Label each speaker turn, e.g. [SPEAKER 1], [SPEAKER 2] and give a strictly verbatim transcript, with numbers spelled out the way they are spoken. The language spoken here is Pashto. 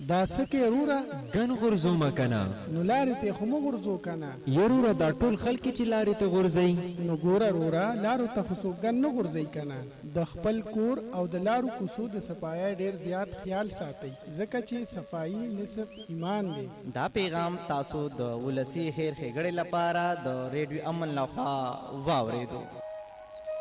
[SPEAKER 1] دا سکه وروره
[SPEAKER 2] ګن غرزو مکنه
[SPEAKER 1] نو لارې ته خو مو غورځو کنه
[SPEAKER 2] یروره دا ټول خلک چې لارې ته غورځي
[SPEAKER 1] نو ګوره وروره لارو ته خو څوک ګن نه غورځي کنه د خپل کور او د لارو کوڅو د صفایي ډیر زیات خیال ساتئ ځکه چې صفایي نصف ایمان دی.
[SPEAKER 3] دا پیغام تاسو د ولسی هیر ښېګړې لپاره د ریډیو امن لخوا واورېدو.